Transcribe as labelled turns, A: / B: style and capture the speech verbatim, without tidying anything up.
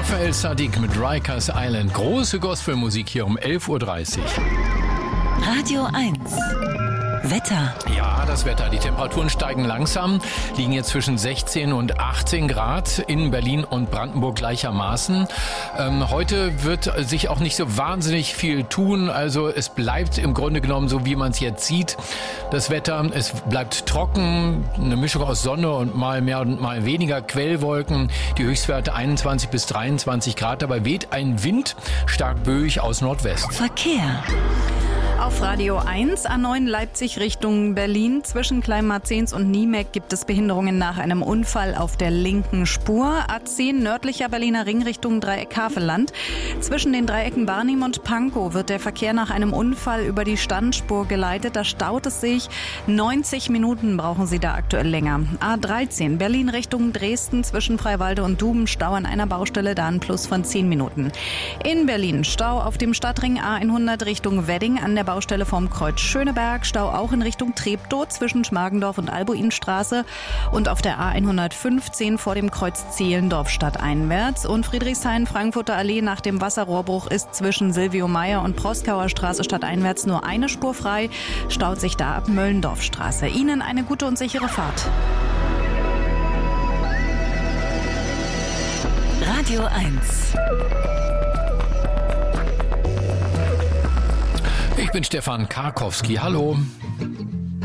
A: Raphael Saadiq mit Rikers Island. Große Gospelmusik hier um elf Uhr dreißig.
B: Radio eins. Wetter.
A: Ja, das Wetter. Die Temperaturen steigen langsam, liegen jetzt zwischen sechzehn und achtzehn Grad in Berlin und Brandenburg gleichermaßen. Ähm, heute wird sich auch nicht so wahnsinnig viel tun. Also es bleibt im Grunde genommen so, wie man es jetzt sieht. Das Wetter, es bleibt trocken, eine Mischung aus Sonne und mal mehr und mal weniger Quellwolken. Die Höchstwerte einundzwanzig bis dreiundzwanzig Grad. Dabei weht ein Wind stark böig aus Nordwest.
B: Verkehr.
C: Auf Radio eins, A neun Leipzig Richtung Berlin. Zwischen Kleinmarzens und Niemeck gibt es Behinderungen nach einem Unfall auf der linken Spur. A zehn nördlicher Berliner Ring Richtung Dreieck Havelland. Zwischen den Dreiecken Barnim und Pankow wird der Verkehr nach einem Unfall über die Standspur geleitet. Da staut es sich. neunzig Minuten brauchen Sie da aktuell länger. A dreizehn Berlin Richtung Dresden zwischen Freiwalde und Duben. Stau an einer Baustelle, da ein Plus von zehn Minuten. In Berlin Stau auf dem Stadtring A hundert Richtung Wedding an der Baustelle vom Kreuz Schöneberg, Stau auch in Richtung Treptow zwischen Schmargendorf und Albuinstraße und auf der A hundertfünfzehn vor dem Kreuz Zehlendorf stadteinwärts und Friedrichshain-Frankfurter Allee nach dem Wasserrohrbruch ist zwischen Silvio Meyer und Proskauer Straße stadteinwärts nur eine Spur frei, staut sich da ab Möllendorfstraße. Ihnen eine gute und sichere Fahrt.
B: Radio eins.
A: Ich bin Stefan Karkowski. Hallo.